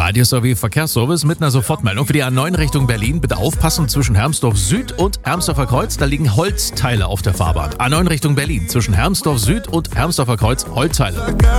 Radio Sowie Verkehrsservice mit einer Sofortmeldung für die A9 Richtung Berlin. Bitte aufpassen, zwischen Hermsdorf Süd und Hermsdorfer Kreuz, da liegen Holzteile auf der Fahrbahn. A9 Richtung Berlin, zwischen Hermsdorf Süd und Hermsdorfer Kreuz, Holzteile.